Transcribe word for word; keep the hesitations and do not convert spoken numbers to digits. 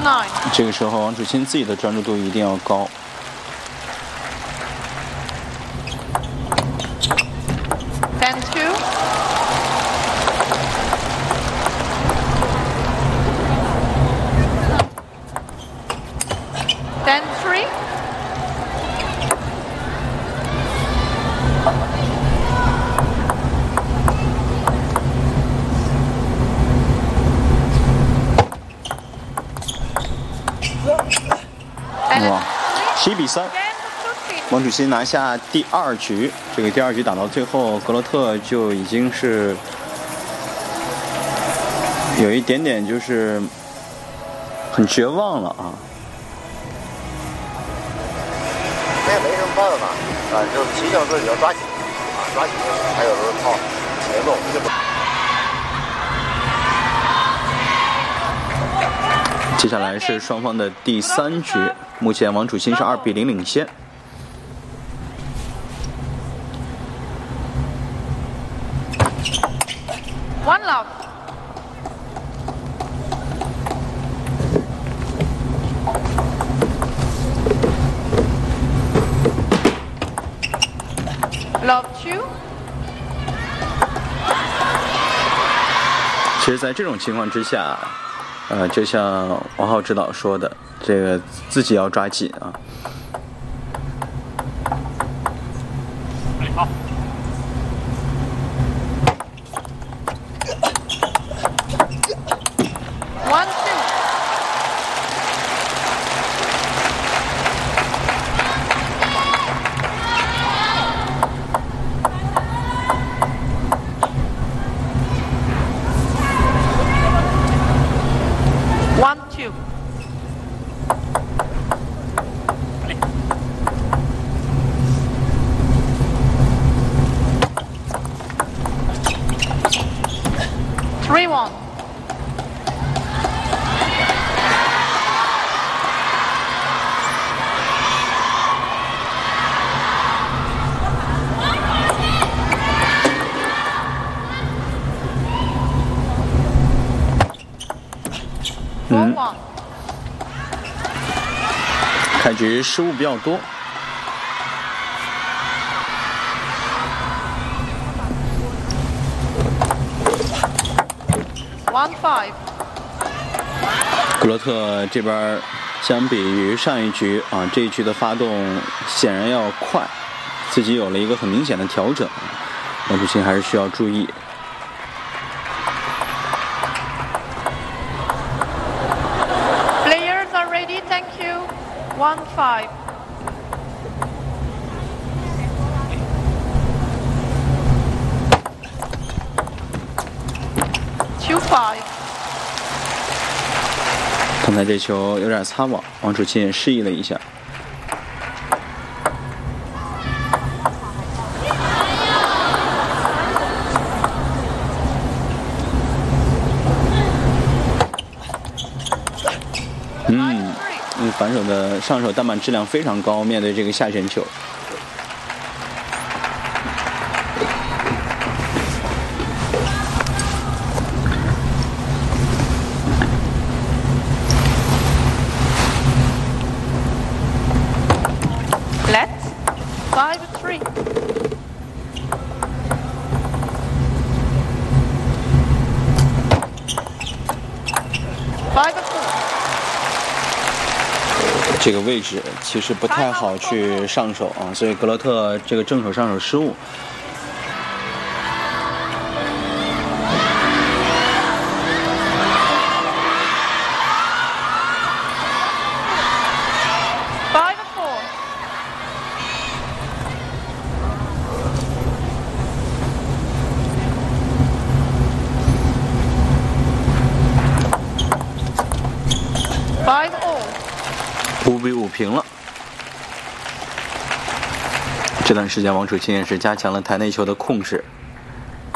nine。 这个时候，王楚钦自己的专注度一定要高。 ten two。ten three。 哇，十一比三，王楚钦拿下第二局。这个第二局打到最后，格罗特就已经是有一点点就是很绝望了啊。 这也没什么办法啊，就提醒自己要抓紧啊，抓紧，还有时候靠节奏。 接下来是双方的第三局，目前王楚钦是二比零领先。 One love。Love two。 其实，在这种情况之下。呃，就像王浩指导说的，这个自己要抓紧啊。 好。 One two。One two。Three one。 嗯，开局失误比较多。 One five。 格罗特这边相比于上一局啊，这一局的发动显然要快，自己有了一个很明显的调整。王楚钦还是需要注意。 Players are ready, thank you. One five. Two five. 刚才这球有点擦网，王楚钦也示意了一下。嗯，反手的上手单板质量非常高，面对这个下旋球。 Let's five three. Five four. 这个位置其实不太好去上手啊，所以格罗特这个正手上手失误。 Five four. Five all. 五比五平了。这段时间，王楚钦也是加强了台内球的控制。